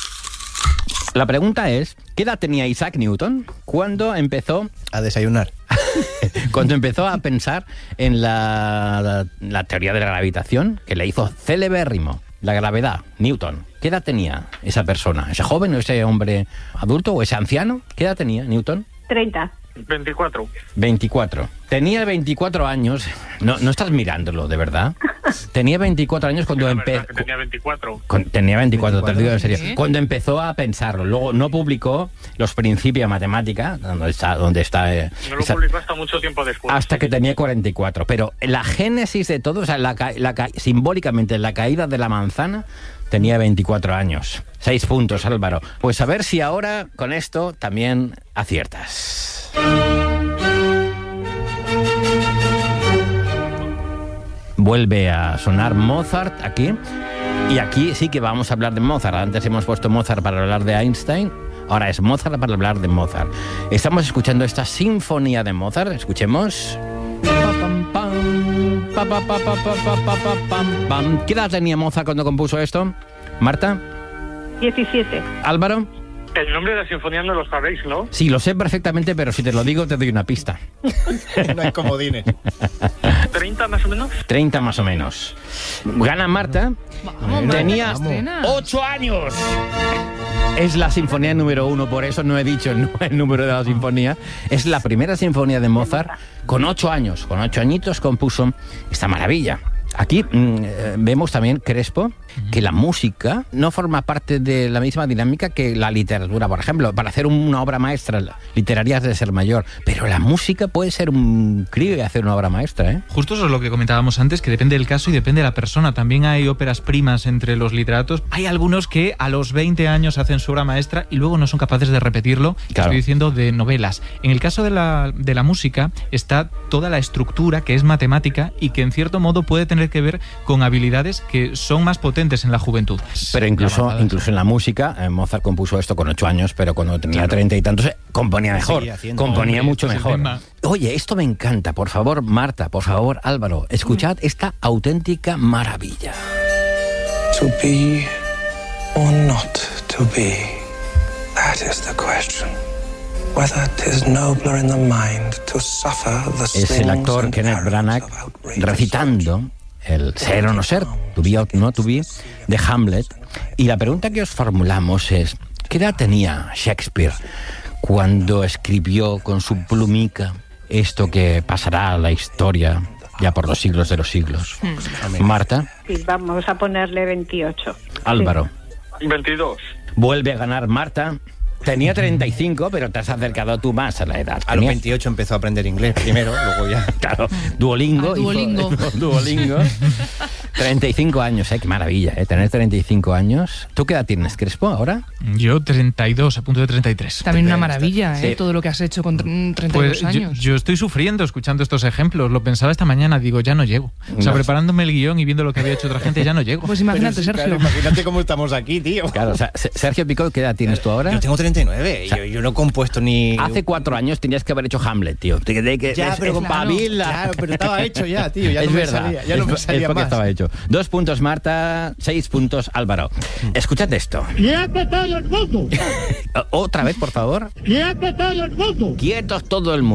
La pregunta es, ¿qué edad tenía Isaac Newton cuando empezó a desayunar? Cuando empezó a pensar en la teoría de la gravitación, que le hizo celebérrimo. La gravedad, Newton. ¿Qué edad tenía esa persona? ¿Ese joven o ese hombre adulto o ese anciano? ¿Qué edad tenía Newton? 30. 24. 24. Tenía 24 años. No estás mirándolo, de verdad. Tenía 24 años cuando empezó. Tenía 24. Tenía 24, te lo digo en serio. ¿Sí? Cuando empezó a pensarlo. Luego no publicó los principios de matemática, donde está. No lo publicó hasta mucho tiempo después. Hasta que tenía 44. Pero la génesis de todo, o sea, simbólicamente, la caída de la manzana, tenía 24 años. 6 puntos, Álvaro. Pues a ver si ahora con esto también aciertas. Vuelve a sonar Mozart aquí. Y aquí sí que vamos a hablar de Mozart. Antes hemos puesto Mozart para hablar de Einstein. Ahora es Mozart para hablar de Mozart. Estamos escuchando esta sinfonía de Mozart. Escuchemos. ¿Qué edad tenía Mozart cuando compuso esto? Marta. 17. Álvaro. El nombre de la sinfonía no lo sabéis, ¿no? Sí, lo sé perfectamente, pero si te lo digo te doy una pista. No hay comodines. 30 más o menos. 30 más o menos. Gana Marta. Tenía 8 años. Es la sinfonía número 1, por eso no he dicho el número de la sinfonía. Es la primera sinfonía de Mozart. Con 8 años, con 8 añitos compuso esta maravilla. Aquí vemos también, Crespo, que la música no forma parte de la misma dinámica que la literatura. Por ejemplo, para hacer una obra maestra literaria has de ser mayor, pero la música puede ser un crío y hacer una obra maestra, ¿eh? Justo eso es lo que comentábamos antes, que depende del caso y depende de la persona. También hay óperas primas entre los literatos. Hay algunos que a los 20 años hacen su obra maestra y luego no son capaces de repetirlo. Claro. Estoy diciendo de novelas. En el caso de la música está toda la estructura que es matemática y que en cierto modo puede tener que ver con habilidades que son más potentes en la juventud. Pero incluso en la música, Mozart compuso esto con 8 años, pero cuando tenía 30 y tantos componía mejor, componía mucho mejor. Oye, esto me encanta. Por favor, Marta, por favor, Álvaro, escuchad esta auténtica maravilla. To be or not to be, that is the question. Whether 'tis nobler in the mind to suffer the Es el actor Kenneth Branagh recitando el ser o no ser, to be or not to be, de Hamlet. Y la pregunta que os formulamos es, ¿qué edad tenía Shakespeare cuando escribió con su plumica esto que pasará a la historia ya por los siglos de los siglos? Marta. Sí, vamos a ponerle 28. Álvaro. Sí. 22. Vuelve a ganar Marta. Tenía 35, pero te has acercado tú más a la edad. A los 28 empezó a aprender inglés primero, luego ya... Claro, Duolingo. Duolingo. 35 años, qué maravilla, tener 35 años. ¿Tú qué edad tienes, Crespo, ahora? Yo 32, a punto de 33. También una maravilla, Sí. todo lo que has hecho con 32 Pues años. yo estoy sufriendo escuchando estos ejemplos. Lo pensaba esta mañana, digo, ya no llego. O sea, No. preparándome el guión y viendo lo que había hecho otra gente, ya no llego. Pues imagínate, Pero sí, Sergio. claro, imagínate cómo estamos aquí, tío. Claro, o sea, Sergio Picó, ¿qué edad tienes tú ahora? Yo tengo 39, O sea, yo no he compuesto ni... Hace 4 años tenías que haber hecho Hamlet, tío. Ya, pero espabila. Claro, pero estaba hecho ya, tío. Ya es no me verdad, salía, ya no me salía es porque más. estaba hecho. 2 puntos Marta, 6 puntos Álvaro. Escuchad esto. ¡Quieto todo el mundo! Otra vez, por favor. ¡Quieto todo el mundo! Quietos todo el mundo.